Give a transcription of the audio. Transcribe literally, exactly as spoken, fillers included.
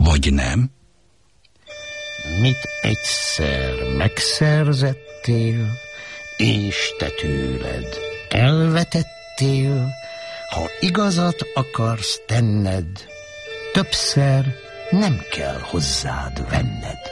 vagy nem? Mit egyszer megszerzettél, és te tőled elvetettél, ha igazat akarsz tenned, többször nem kell hozzád venned.